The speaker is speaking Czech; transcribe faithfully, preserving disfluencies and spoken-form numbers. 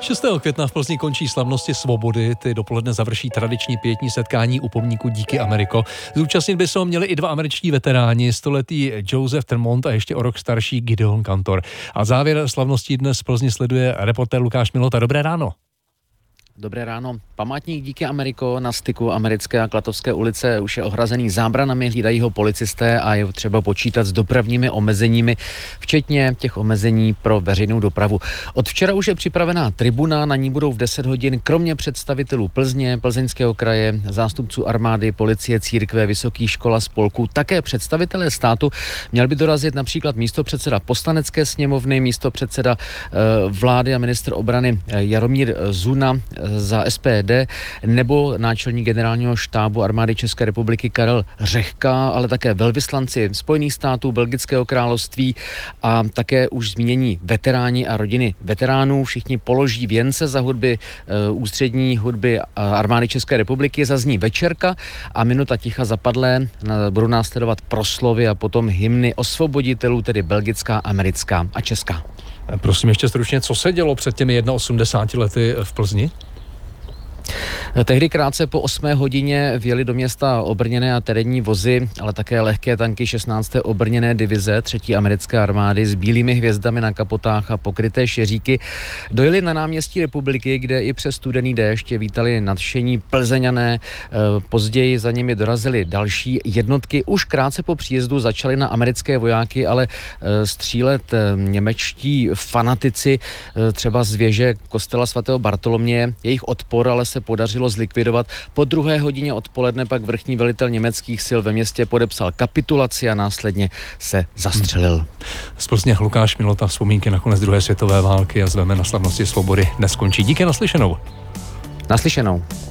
šestého května v Plzni končí slavnosti svobody, ty dopoledne završí tradiční pietní setkání u pomníku Díky Ameriko. Zúčastnit by se ho měli i dva američtí veteráni, stoletý Joseph Tremont a ještě o rok starší Gideon Kantor. A závěr slavností dnes v Plzni sleduje reportér Lukáš Milota. Dobré ráno. Dobré ráno. Památník Díky Ameriko na styku Americké a Klatovské ulice už je ohrazený zábranami, hlídají ho policisté a je třeba počítat s dopravními omezeními, včetně těch omezení pro veřejnou dopravu. Od včera už je připravená tribuna, na ní budou v deset hodin kromě představitelů Plzně, Plzeňského kraje, zástupců armády, policie, církve, vysokých škol a spolků, také představitelé státu. Měl by dorazit například místopředseda Poslanecké sněmovny, místopředseda eh, vlády a ministr obrany eh, Jaromír Zuna za S P D nebo náčelník generálního štábu armády České republiky Karel Řehka, ale také velvyslanci Spojených států, Belgického království a také už zmínění veteráni a rodiny veteránů. Všichni položí věnce za hudby uh, ústřední hudby armády České republiky. Zazní večerka a minuta ticha zapadlé. Budou následovat proslovy a potom hymny osvoboditelů, tedy belgická, americká a česká. Prosím ještě stručně, co se dělo před těmi osmdesáti jedna lety v Plzni? Tehdy krátce po osmé hodině vjeli do města obrněné a terénní vozy, ale také lehké tanky šestnácté obrněné divize třetí americké armády s bílými hvězdami na kapotách a pokryté šeříky. Dojeli na náměstí Republiky, kde i přes studený déšť vítali nadšení Plzeňané. Později za nimi dorazily další jednotky. Už krátce po příjezdu začali na americké vojáky, ale střílet němečtí fanatici, třeba z věže kostela svatého Bartoloměje. Jejich odpor ale se podařilo zlikvidovat. Po druhé hodině odpoledne pak vrchní velitel německých sil ve městě podepsal kapitulaci a následně se zastřelil. Z Plzně Lukáš Milota, vzpomínky na konec druhé světové války a zveme na slavnosti svobody dnes končí. Díky, naslyšenou. Naslyšenou.